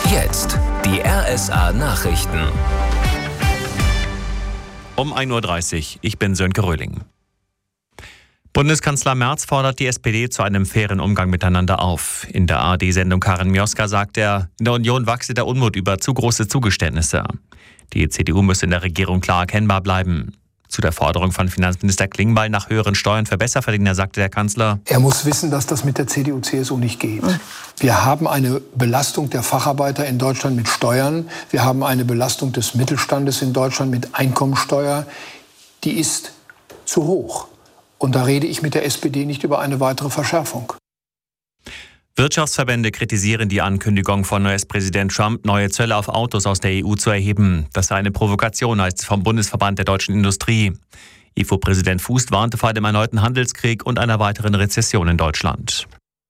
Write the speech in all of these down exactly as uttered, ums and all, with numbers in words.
Jetzt die R S A-Nachrichten. Um ein Uhr dreißig, ich bin Sönke Röhling. Bundeskanzler Merz fordert die S P D zu einem fairen Umgang miteinander auf. In der A R D-Sendung Karin Mioska sagt er, in der Union wachse der Unmut über zu große Zugeständnisse. Die C D U müsse in der Regierung klar erkennbar bleiben. Zu der Forderung von Finanzminister Klingbeil nach höheren Steuern für Besserverdiener sagte der Kanzler: Er muss wissen, dass das mit der C D U C S U nicht geht. Wir haben eine Belastung der Facharbeiter in Deutschland mit Steuern. Wir haben eine Belastung des Mittelstandes in Deutschland mit Einkommensteuer. Die ist zu hoch. Und da rede ich mit der S P D nicht über eine weitere Verschärfung. Wirtschaftsverbände kritisieren die Ankündigung von U S-Präsident Trump, neue Zölle auf Autos aus der E U zu erheben. Das sei eine Provokation, heißt es vom Bundesverband der deutschen Industrie. I F O-Präsident Fuß warnte vor einem erneuten Handelskrieg und einer weiteren Rezession in Deutschland.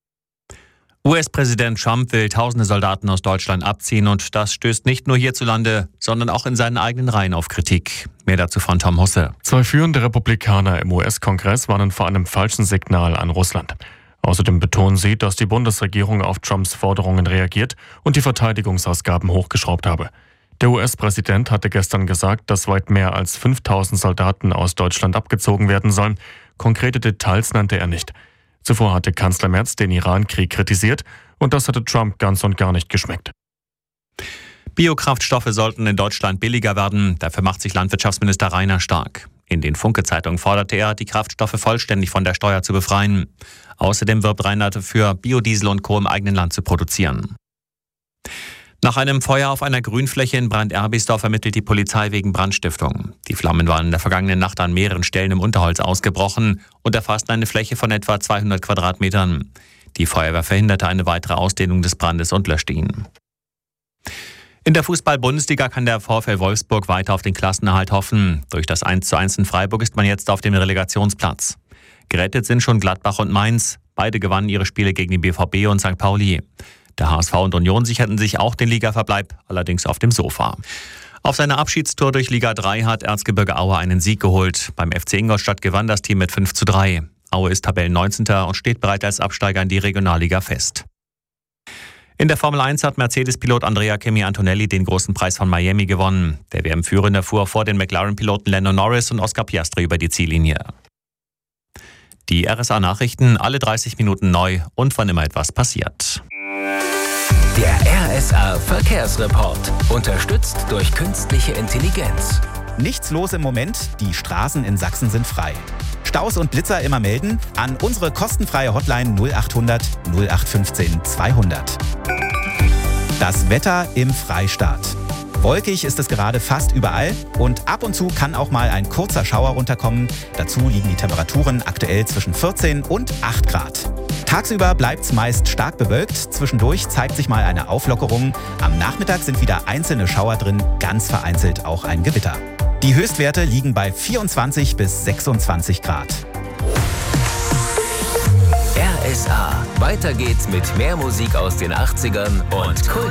U S-Präsident Trump will tausende Soldaten aus Deutschland abziehen und das stößt nicht nur hierzulande, sondern auch in seinen eigenen Reihen auf Kritik. Mehr dazu von Tom Husse. Zwei führende Republikaner im U S-Kongress warnen vor einem falschen Signal an Russland. Außerdem betonen sie, dass die Bundesregierung auf Trumps Forderungen reagiert und die Verteidigungsausgaben hochgeschraubt habe. Der U S-Präsident hatte gestern gesagt, dass weit mehr als fünftausend Soldaten aus Deutschland abgezogen werden sollen. Konkrete Details nannte er nicht. Zuvor hatte Kanzler Merz den Iran-Krieg kritisiert und das hatte Trump ganz und gar nicht geschmeckt. Biokraftstoffe sollten in Deutschland billiger werden. Dafür macht sich Landwirtschaftsminister Rainer stark. In den Funke-Zeitungen forderte er, die Kraftstoffe vollständig von der Steuer zu befreien. Außerdem wirbt Rainer dafür, Biodiesel und Co. im eigenen Land zu produzieren. Nach einem Feuer auf einer Grünfläche in Brand-Erbisdorf ermittelt die Polizei wegen Brandstiftung. Die Flammen waren in der vergangenen Nacht an mehreren Stellen im Unterholz ausgebrochen und erfassten eine Fläche von etwa zweihundert Quadratmetern. Die Feuerwehr verhinderte eine weitere Ausdehnung des Brandes und löschte ihn. In der Fußball-Bundesliga kann der VfL Wolfsburg weiter auf den Klassenerhalt hoffen. Durch das eins zu eins in Freiburg ist man jetzt auf dem Relegationsplatz. Gerettet sind schon Gladbach und Mainz. Beide gewannen ihre Spiele gegen die B V B und Sankt Pauli. Der H S V und Union sicherten sich auch den Ligaverbleib, allerdings auf dem Sofa. Auf seiner Abschiedstour durch Liga drei hat Erzgebirge Aue einen Sieg geholt. Beim F C Ingolstadt gewann das Team mit fünf zu drei. Aue ist Tabellenneunzehnter und steht bereit als Absteiger in die Regionalliga fest. In der Formel eins hat Mercedes-Pilot Andrea Kimi Antonelli den großen Preis von Miami gewonnen. Der W M-Führende fuhr vor den McLaren-Piloten Lando Norris und Oscar Piastri über die Ziellinie. Die R S A-Nachrichten alle dreißig Minuten neu und wann immer etwas passiert. Der R S A-Verkehrsreport, unterstützt durch künstliche Intelligenz. Nichts los im Moment, die Straßen in Sachsen sind frei. Staus und Blitzer immer melden an unsere kostenfreie Hotline null achthundert null acht fünfzehn zweihundert. Das Wetter im Freistaat. Wolkig ist es gerade fast überall und ab und zu kann auch mal ein kurzer Schauer runterkommen. Dazu liegen die Temperaturen aktuell zwischen vierzehn und acht Grad. Tagsüber bleibt es meist stark bewölkt, zwischendurch zeigt sich mal eine Auflockerung. Am Nachmittag sind wieder einzelne Schauer drin, ganz vereinzelt auch ein Gewitter. Die Höchstwerte liegen bei vierundzwanzig bis sechsundzwanzig Grad. R S A. Weiter geht's mit mehr Musik aus den achtzigern und Kult.